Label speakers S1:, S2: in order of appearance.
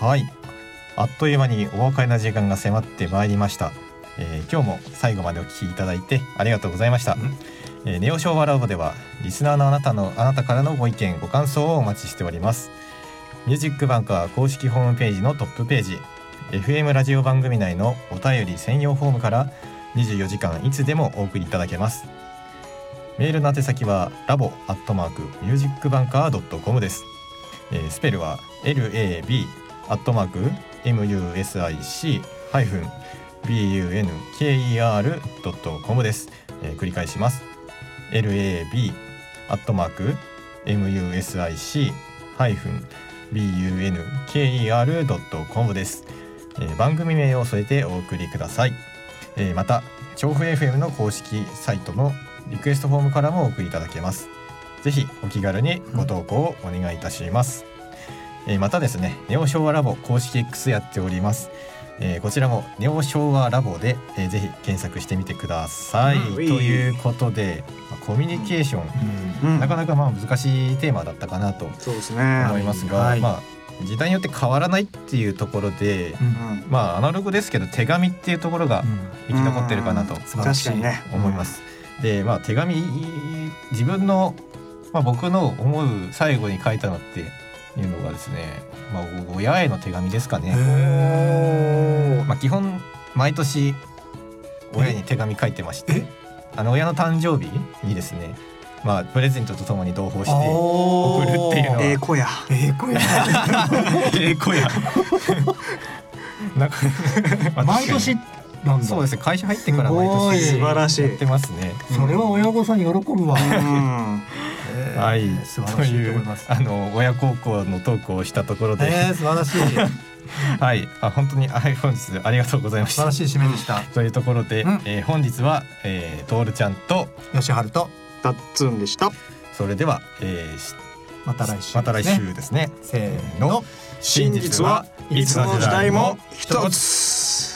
S1: はい、あっという間にお別れの時間が迫ってまいりました。今日も最後までお聞きいただいてありがとうございました。ネオ昭和ラボではリスナーのあなたからのご意見ご感想をお待ちしております。ミュージックバンカー公式ホームページのトップページ、 FM ラジオ番組内のお便り専用フォームから24時間いつでもお送りいただけます。メールの宛先はlabo@musicbanker.com です。スペルは lab@music-bunker.com です。繰り返します。lab@music-bunker.com です。番組名を添えてお送りください。また調布 FM の公式サイトのリクエストフォームからもお送りいただけます。ぜひお気軽にご投稿をお願いいたします。またですね、ネオ昭和ラボ公式 X やっております。こちらもネオ昭和ラボで、ぜひ検索してみてください。ということで、コミュニケーション、なかなか難しいテーマだったかなと思いますが、時代によって変わらないっていうところで、アナログですけど手紙っていうところが生き残ってるかなと思います。で、手紙、自分の、僕の思う最後に書いたのっていうのがですね、親への手紙ですかね。基本毎年親に手紙書いてまして、親の誕生日にですね、プレゼントとともに同封して送るっていうのは
S2: ええ子や
S1: なんか
S3: 毎年なんだ。
S1: そうですね、会社入ってから毎年
S2: 素晴らしい
S1: やってますね。
S3: それは親御さん喜ぶわ。
S1: はい、
S3: 素晴らしいと思います。
S1: 親孝行のトークをしたところで、
S3: 素晴らしい。
S1: はい、本当に本日ありがとうございました。
S3: 素晴らしい締めでした。
S1: というところで、本日は、トールちゃんと
S3: 吉春と
S2: タッツンでした。
S1: それでは、
S3: また来週
S1: ですね。
S3: せーの、
S2: 真実はいつの時代も一つ。